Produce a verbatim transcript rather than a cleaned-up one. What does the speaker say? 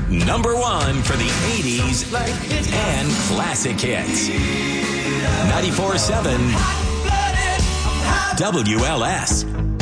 Number one for the eighties and classic hits. ninety-four point seven W L S.